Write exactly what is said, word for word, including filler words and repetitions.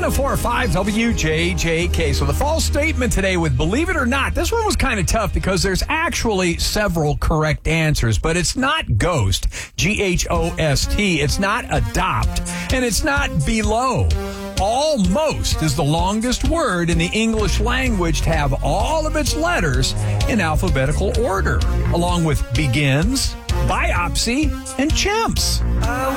oh four point five W J J K. So the false statement today with Believe It or Not, this one was kind of tough because there's actually several correct answers, but it's not ghost, G H O S T. It's not adopt, and it's not below. Almost is the longest word in the English language to have all of its letters in alphabetical order, along with begins, biopsy, and chimps.